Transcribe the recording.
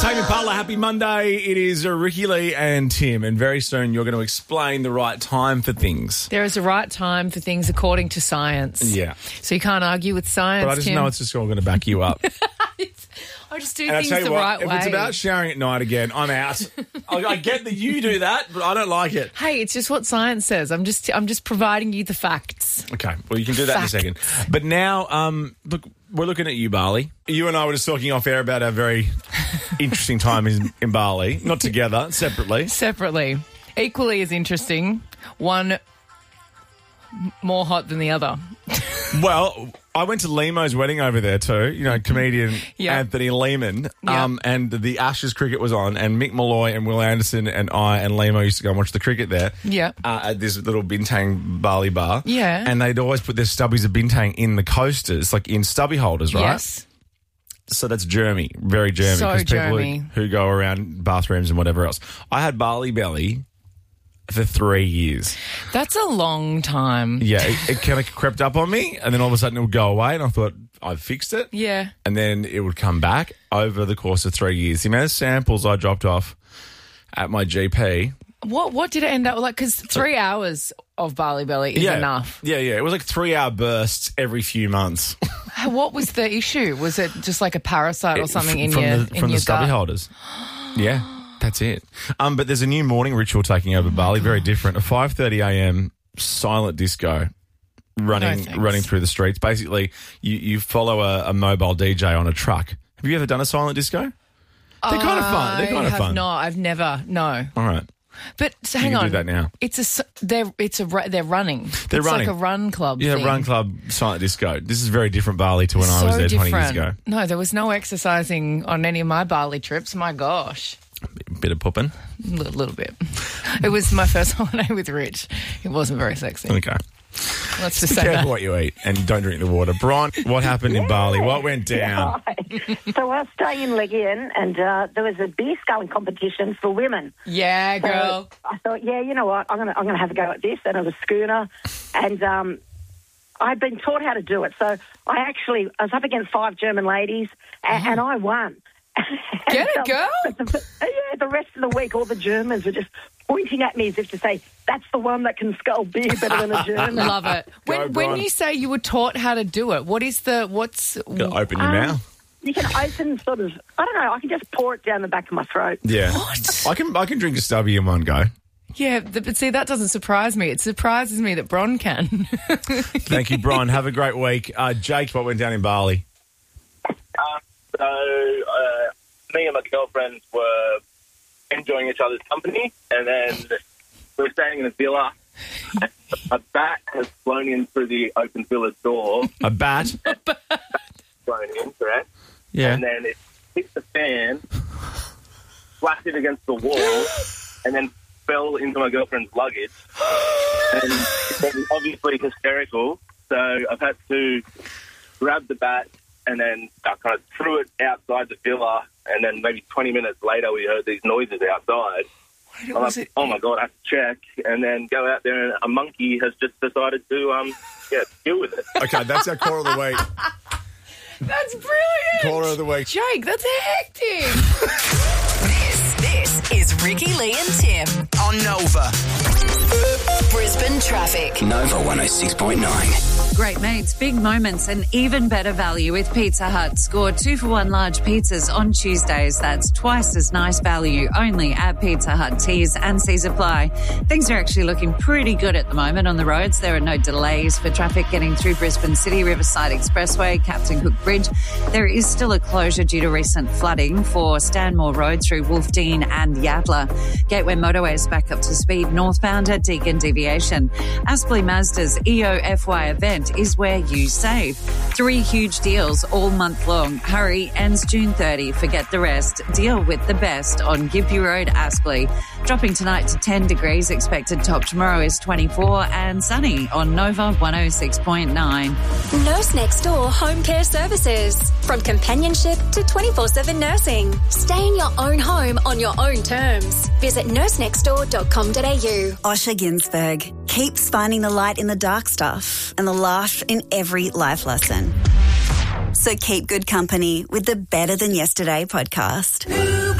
Tame Impala, happy Monday. It is Ricky Lee and Tim, and very soon you're going to explain the right time for things. There is a right time for things according to science. Yeah. So you can't argue with science, But I just Tim. know it's just all going to back you up. I just do And I things tell you the what, right if way. it's about showering at night again, I'm out. I get that you do that, but I don't like it. Hey, it's just what science says. I'm just providing you the facts. Okay, well, you can do that in a second. But now, look, we're looking at you, Bali. You and I were just talking off air about our very interesting time in Bali. Not together, separately. Separately. Equally as interesting. One more hot than the other. Well, I went to Lemo's wedding over there too. You know, comedian Yeah. Anthony Lehman. Yeah. And the Ashes cricket was on, and Mick Malloy and Will Anderson and I and Lemo used to go and watch the cricket there. Yeah. At this little bintang Bali bar. Yeah. And they'd always put their stubbies of bintang in the coasters, like in stubby holders, right? Yes. So that's germy, very germy. So 'cause people germy. who go around bathrooms and whatever else. I had Bali belly for 3 years. That's a long time. Yeah, it kind of crept up on me, and then all of a sudden it would go away, and I thought I've fixed it. Yeah. And then it would come back over the course of 3 years. The amount of samples I dropped off at my GP. What did it end up like? Because 3 hours of Bali belly is enough. Yeah. It was like 3-hour bursts every few months. What was the issue? Was it just like a parasite or something in from your the stubby gut? holders. Yeah. That's it. But there's a new morning ritual taking over Bali, very different. A 5:30 a.m. silent disco running through the streets. Basically, you follow a mobile DJ on a truck. Have you ever done a silent disco? They're kind of fun. They're kind of fun. No, I've never. No. All right. But so You hang can on. do that now. They're running. They're it's running. like a run club. Yeah, thing. run club silent disco. This is very different Bali to when I was there 20 years ago. No, there was no exercising on any of my Bali trips. My gosh. Bit of pooping. A little bit. It was my first holiday with Rich. It wasn't very sexy. Okay. Let's just Be say careful that. what you eat and don't drink the water. Brian, what happened in Bali? What went down? So I was staying in Legian, and there was a beer sculling competition for women. Yeah, girl. So I thought, yeah, you know what, I'm gonna have a go at this. And it was a schooner, and I'd been taught how to do it. So I was up against 5 German ladies, and I won. Get it, girl. The rest of the week, all the Germans were just pointing at me as if to say, that's the one that can scull beer better than a German. Love it. When Brian. you say you were taught how to do it, what's... Gotta open your mouth. You can open sort of, I don't know, I can just pour it down the back of my throat. Yeah. What? I can drink a stubby in one go. Yeah, but see, that doesnme surprise me. It surprises me that Bron can. Thank you, Brian. Have a great week. Jake, what went down in Bali? Me and my girlfriend were enjoying each other's company, and then we were staying in a villa. A bat has flown in through the open villa's door. A bat? Flown in, correct? Yeah. And then it hit the fan, flashed it against the wall, and then fell into my girlfriend's luggage. And it was obviously hysterical, so I've had to grab the bat and then I kind of threw it outside the villa, and then maybe 20 minutes later we heard these noises outside. I'm like, oh my God, I have to check, and then go out there and a monkey has just decided to deal with it. Okay, that's our call of the week. That's brilliant. Caller of the week. Jake, that's hectic. This is Ricky Lee and Tim on Nova. Brisbane traffic. Nova 106.9. Great mates, big moments, and even better value with Pizza Hut. Score 2-for-1 large pizzas on Tuesdays. That's twice as nice value only at Pizza Hut. T's and C's apply. Things are actually looking pretty good at the moment on the roads. There are no delays for traffic getting through Brisbane City, Riverside Expressway, Captain Cook Bridge. There is still a closure due to recent flooding for Stanmore Road through Wolfdean and Yatla. Gateway Motorway is back up to speed northbound at Deakin Deviation. Aspley Mazda's EOFY event is where you save. 3 huge deals all month long. Hurry, ends June 30. Forget the rest. Deal with the best on Gympie Road, Aspley. Dropping tonight to 10 degrees. Expected top tomorrow is 24 and sunny on Nova 106.9. Nurse Next Door Home Care Services. From companionship to 24/7 nursing. Stay in your own home on your own terms. Visit nursenextdoor.com.au. Osher Ginsberg keeps finding the light in the dark stuff and the laugh in every life lesson. So keep good company with the Better Than Yesterday podcast.